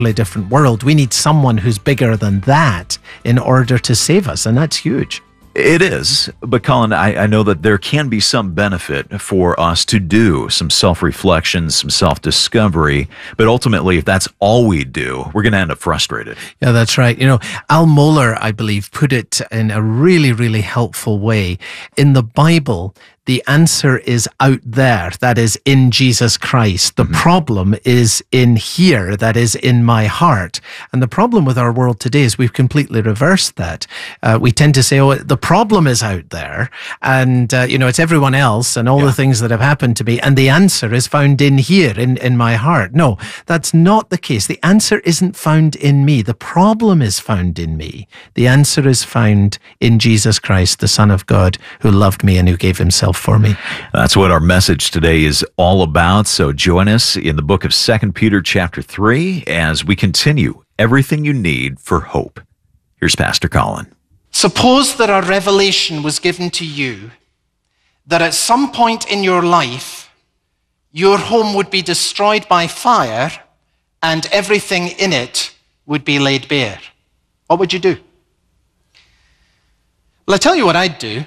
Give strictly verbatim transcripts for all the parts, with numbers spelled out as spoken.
different world. We need someone who's bigger than that in order to save us, and that's huge. It is, but Colin, I, I know that there can be some benefit for us to do some self-reflection, some self-discovery, but ultimately, if that's all we do, we're going to end up frustrated. Yeah, that's right. You know, Al Mohler, I believe, put it in a really, really helpful way. In the Bible, the answer is out there, that is in Jesus Christ. The mm-hmm. problem is in here, that is in my heart. And the problem with our world today is we've completely reversed that. Uh, we tend to say, oh, the problem is out there, and, uh, you know, it's everyone else and all yeah. the things that have happened to me, and the answer is found in here, in, in my heart. No, that's not the case. The answer isn't found in me. The problem is found in me. The answer is found in Jesus Christ, the Son of God, who loved me and who gave himself for me. That's what our message today is all about. So join us in the book of Second Peter chapter three as we continue everything you need for hope. Here's Pastor Colin. Suppose that a revelation was given to you that at some point in your life, your home would be destroyed by fire and everything in it would be laid bare. What would you do? Well, I tell you what I'd do.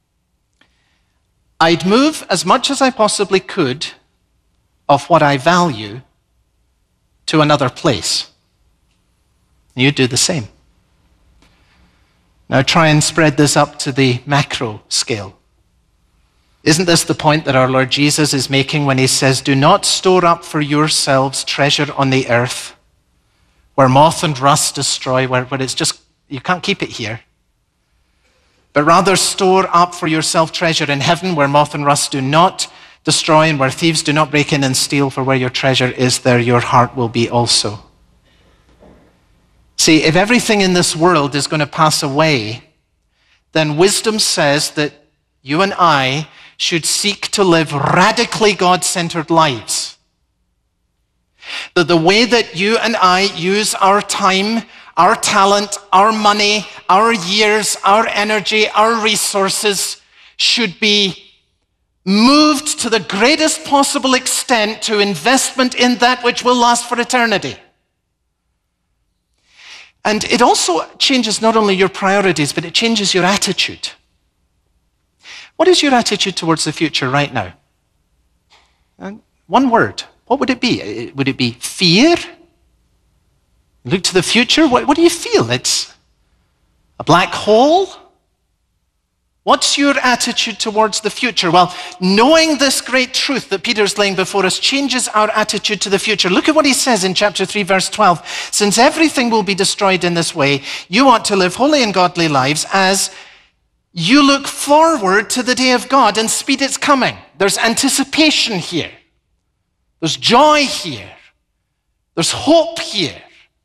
I'd move as much as I possibly could of what I value to another place. You'd do the same. Now try and spread this up to the macro scale. Isn't this the point that our Lord Jesus is making when he says, do not store up for yourselves treasure on the earth, where moth and rust destroy, where, where it's just, you can't keep it here. But rather store up for yourself treasure in heaven, where moth and rust do not destroy and where thieves do not break in and steal, for where your treasure is, there your heart will be also. See, if everything in this world is going to pass away, then wisdom says that you and I should seek to live radically God-centered lives. That the way that you and I use our time, our talent, our money, our years, our energy, our resources should be moved to the greatest possible extent to investment in that which will last for eternity. And it also changes not only your priorities, but it changes your attitude. What is your attitude towards the future right now? And one word, what would it be? Would it be fear? Look to the future, what, what do you feel? It's a black hole? What's your attitude towards the future? Well, knowing this great truth that Peter's laying before us changes our attitude to the future. Look at what he says in chapter three, verse twelve. Since everything will be destroyed in this way, you ought to live holy and godly lives as you look forward to the day of God and speed its coming. There's anticipation here. There's joy here. There's hope here.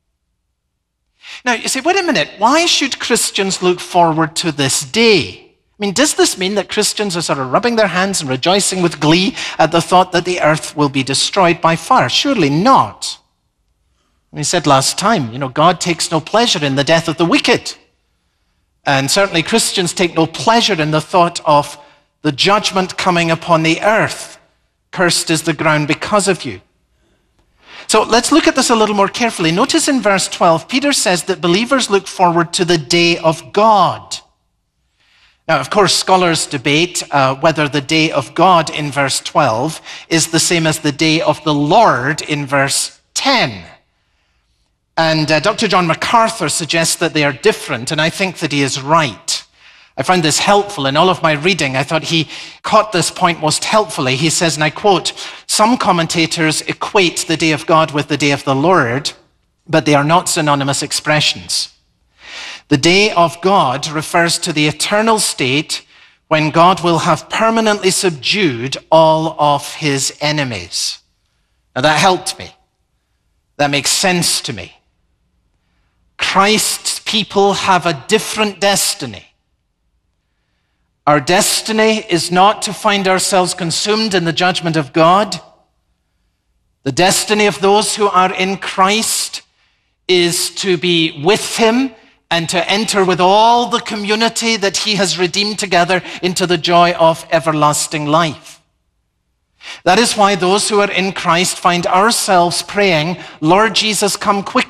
Now, you say, wait a minute, why should Christians look forward to this day? I mean, does this mean that Christians are sort of rubbing their hands and rejoicing with glee at the thought that the earth will be destroyed by fire? Surely not. We said last time, you know, God takes no pleasure in the death of the wicked. And certainly Christians take no pleasure in the thought of the judgment coming upon the earth. Cursed is the ground because of you. So let's look at this a little more carefully. Notice in verse twelve, Peter says that believers look forward to the day of God. Now, of course, scholars debate uh, whether the day of God in verse twelve is the same as the day of the Lord in verse ten. And uh, Doctor John MacArthur suggests that they are different, and I think that he is right. I found this helpful in all of my reading. I thought he caught this point most helpfully. He says, and I quote, some commentators equate the day of God with the day of the Lord, but they are not synonymous expressions. The day of God refers to the eternal state when God will have permanently subdued all of his enemies. Now that helped me. That makes sense to me. Christ's people have a different destiny. Our destiny is not to find ourselves consumed in the judgment of God. The destiny of those who are in Christ is to be with him and to enter with all the community that he has redeemed together into the joy of everlasting life. That is why those who are in Christ find ourselves praying, Lord Jesus, come quickly.